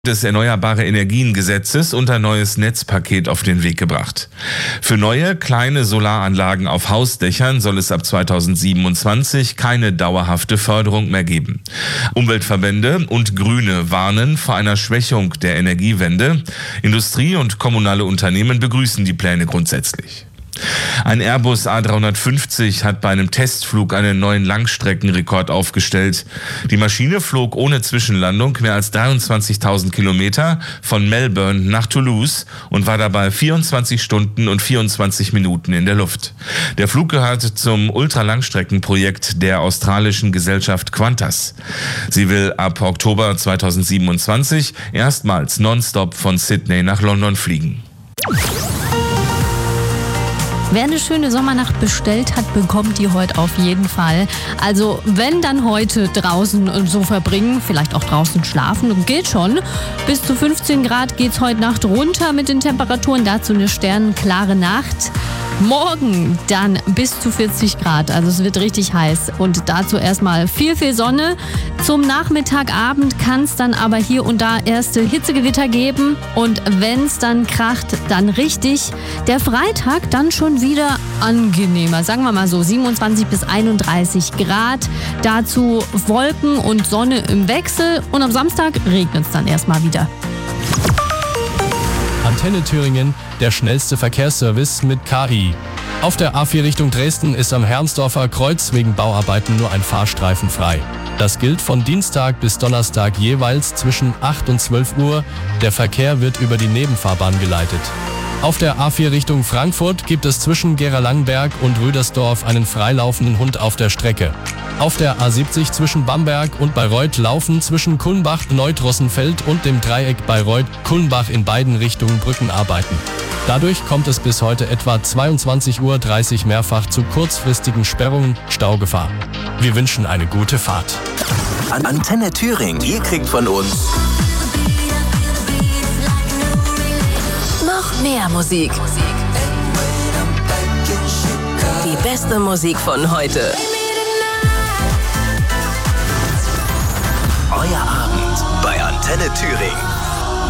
des Erneuerbare-Energien-Gesetzes und ein neues Netzpaket auf den Weg gebracht. Für neue, kleine Solaranlagen auf Hausdächern soll es ab 2027 keine dauerhafte Förderung mehr geben. Umweltverbände und Grüne warnen vor einer Schwächung der Energiewende. Industrie und kommunale Unternehmen begrüßen die Pläne grundsätzlich. Ein Airbus A350 hat bei einem Testflug einen neuen Langstreckenrekord aufgestellt. Die Maschine flog ohne Zwischenlandung mehr als 23.000 Kilometer von Melbourne nach Toulouse und war dabei 24 Stunden und 24 Minuten in der Luft. Der Flug gehört zum Ultralangstreckenprojekt der australischen Gesellschaft Qantas. Sie will ab Oktober 2027 erstmals nonstop von Sydney nach London fliegen. Wer eine schöne Sommernacht bestellt hat, bekommt die heute auf jeden Fall. Also wenn dann heute draußen so verbringen, vielleicht auch draußen schlafen, geht schon. Bis zu 15 Grad geht's heute Nacht runter mit den Temperaturen. Dazu eine sternenklare Nacht. Morgen dann bis zu 40 Grad, also es wird richtig heiß und dazu erstmal viel Sonne. Zum Nachmittagabend kann es dann aber hier und da erste Hitzegewitter geben und wenn es dann kracht, dann richtig. Der Freitag dann schon wieder angenehmer, sagen wir mal so 27 bis 31 Grad. Dazu Wolken und Sonne im Wechsel und am Samstag regnet es dann erstmal wieder. Antenne Thüringen, der schnellste Verkehrsservice mit KI. Auf der A4 Richtung Dresden ist am Hermsdorfer Kreuz wegen Bauarbeiten nur ein Fahrstreifen frei. Das gilt von Dienstag bis Donnerstag jeweils zwischen 8 und 12 Uhr. Der Verkehr wird über die Nebenfahrbahn geleitet. Auf der A4 Richtung Frankfurt gibt es zwischen Gera-Langberg und Rüdersdorf einen freilaufenden Hund auf der Strecke. Auf der A70 zwischen Bamberg und Bayreuth laufen zwischen Kulmbach-Neudrossenfeld und dem Dreieck Bayreuth-Kulmbach in beiden Richtungen Brückenarbeiten. Dadurch kommt es bis heute etwa 22:30 Uhr mehrfach zu kurzfristigen Sperrungen, Staugefahr. Wir wünschen eine gute Fahrt. Antenne Thüringen, ihr kriegt von uns noch mehr Musik. Die beste Musik von heute. Euer Abend bei Antenne Thüringen.